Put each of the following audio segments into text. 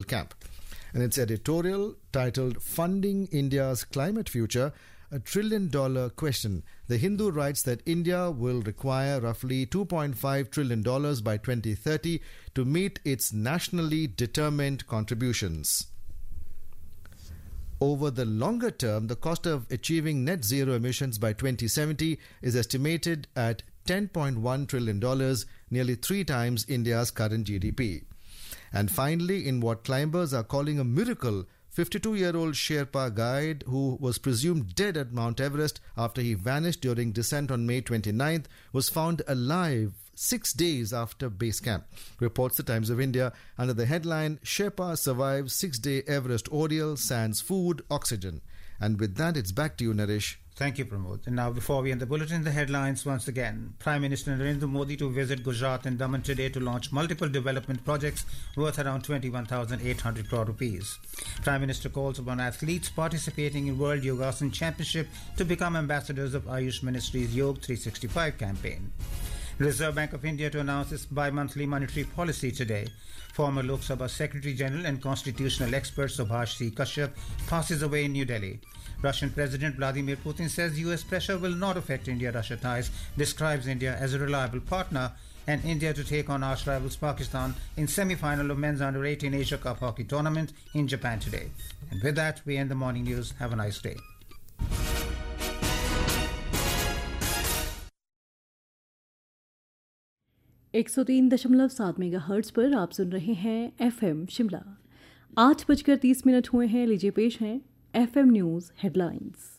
camp. In its editorial titled Funding India's Climate Future, a $1 trillion question, The Hindu writes that India will require roughly $2.5 trillion by 2030 to meet its nationally determined contributions. Over the longer term, the cost of achieving net zero emissions by 2070 is estimated at $10.1 trillion, nearly 3 times India's current GDP. And finally, in what climbers are calling a miracle, 52-year-old Sherpa guide who was presumed dead at Mount Everest after he vanished during descent on May 29th was found alive 6 days after base camp, reports the Times of India under the headline, Sherpa survives 6-day Everest ordeal, sans food, oxygen. And with that, it's back to you, Naresh. Thank you, Pramod. And now, before we end the bulletin, the headlines once again. Prime Minister Narendra Modi to visit Gujarat and Daman today to launch multiple development projects worth around 21,800 crore rupees. Prime Minister calls upon athletes participating in World Yogasan Championship to become ambassadors of Ayush Ministry's Yoga 365 campaign. Reserve Bank of India to announce its bi-monthly monetary policy today. Former Lok Sabha Secretary General and constitutional expert Subhash C. Kashyap passes away in New Delhi. Russian President Vladimir Putin says US pressure will not affect India-Russia ties, describes India as a reliable partner, and India to take on arch rivals Pakistan in semi-final of men's under-18 Asia Cup hockey tournament in Japan today. And with that, we end the morning news. Have a nice day. 103.7 megahertz पर आप सुन रहे हैं FM Shimla. 8:30 हुए हैं। लीजिए पेश हैं FM news headlines.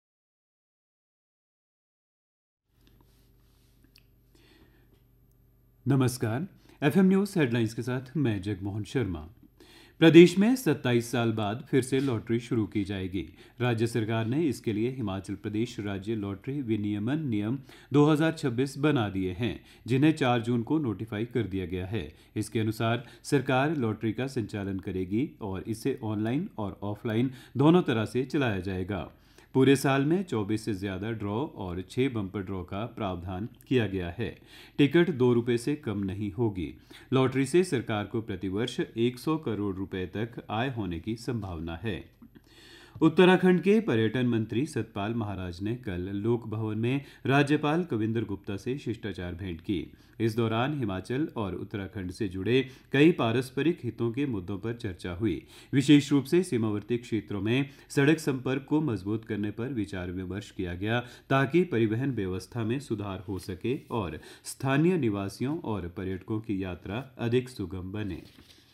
नमस्कार, FM न्यूज़ हेडलाइंस के साथ मैं जगमोहन शर्मा। प्रदेश में 27 साल बाद फिर से लॉटरी शुरू की जाएगी। राज्य सरकार ने इसके लिए हिमाचल प्रदेश राज्य लॉटरी विनियमन नियम 2026 बना दिए हैं, जिन्हें 4 जून को नोटिफाई कर दिया गया है। इसके अनुसार सरकार लॉटरी का संचालन करेगी और इसे ऑनलाइन और ऑफलाइन दोनों तरह से चलाया जाएगा। पूरे साल में 24 से ज़्यादा ड्रॉ और 6 बम्पर ड्रॉ का प्रावधान किया गया है। टिकट 2 रुपये से कम नहीं होगी। लॉटरी से सरकार को प्रतिवर्ष 100 करोड़ रुपए तक आय होने की संभावना है। उत्तराखंड के पर्यटन मंत्री सतपाल महाराज ने कल लोक भवन में राज्यपाल कविंदर गुप्ता से शिष्टाचार भेंट की। इस दौरान हिमाचल और उत्तराखंड से जुड़े कई पारस्परिक हितों के मुद्दों पर चर्चा हुई। विशेष रूप से सीमावर्ती क्षेत्रों में सड़क संपर्क को मजबूत करने पर विचार विमर्श किया गया, ताकि परिवहन व्यवस्था में सुधार हो सके और स्थानीय निवासियों और पर्यटकों की यात्रा अधिक सुगम बने।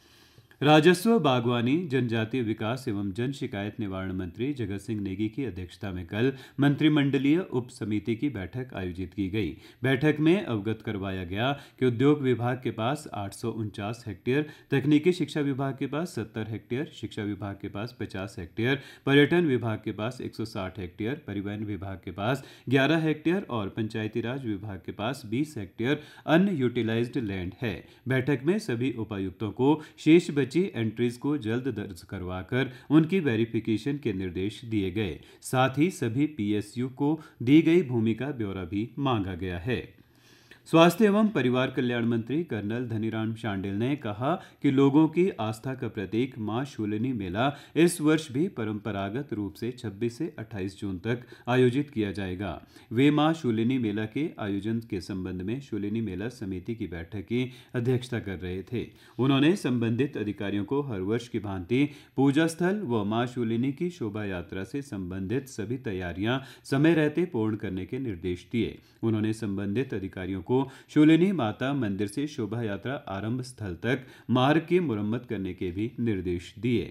राजस्व, बागवानी, जनजातीय विकास एवं जन शिकायत निवारण मंत्री जगत सिंह नेगी की अध्यक्षता में कल मंत्रिमंडलीय उप समिति की बैठक आयोजित की गई। बैठक में अवगत करवाया गया कि उद्योग विभाग के पास 849 हेक्टेयर, तकनीकी शिक्षा विभाग के पास 70 हेक्टेयर, शिक्षा विभाग के पास 50 हेक्टेयर, पर्यटन विभाग के पास 160 हेक्टेयर, परिवहन विभाग के पास 11 हेक्टेयर और पंचायती राज विभाग के पास 20 हेक्टेयर अनयूटिलाइज्ड लैंड है। बैठक में सभी उपायुक्तों को शेष एंट्रीज को जल्द दर्ज करवाकर उनकी वेरिफिकेशन के निर्देश दिए गए। साथ ही सभी पीएसयू को दी गई भूमि का ब्यौरा भी मांगा गया है। स्वास्थ्य एवं परिवार कल्याण मंत्री कर्नल धनीराम शांडिल ने कहा कि लोगों की आस्था का प्रतीक मां शूलिनी मेला इस वर्ष भी परंपरागत रूप से 26 से 28 जून तक आयोजित किया जाएगा। वे मां शूलिनी मेला के आयोजन के संबंध में शूलिनी मेला समिति की बैठक की अध्यक्षता कर रहे थे। उन्होंने संबंधित अधिकारियों को हर वर्ष की भांति पूजा स्थल व मां शूलिनी की शोभा यात्रा से संबंधित सभी तैयारियां समय रहते पूर्ण करने के निर्देश दिए। उन्होंने संबंधित अधिकारियों को शूलिनी माता मंदिर से शोभा यात्रा आरंभ स्थल तक मार्ग की मुरम्मत करने के भी निर्देश दिए।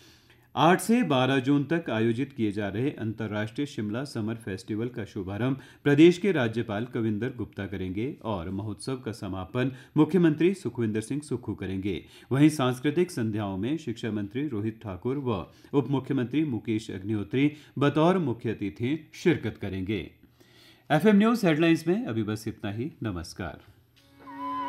8 से 12 जून तक आयोजित किए जा रहे अंतर्राष्ट्रीय शिमला समर फेस्टिवल का शुभारंभ प्रदेश के राज्यपाल कविंदर गुप्ता करेंगे और महोत्सव का समापन मुख्यमंत्री सुखविंदर सिंह सुक्खू करेंगे। वहीं सांस्कृतिक संध्याओं में शिक्षा मंत्री रोहित ठाकुर व उप मुख्यमंत्री मुकेश अग्निहोत्री बतौर मुख्य अतिथि शिरकत करेंगे। FM न्यूज़ हेडलाइंस में अभी बस इतना ही। नमस्कार।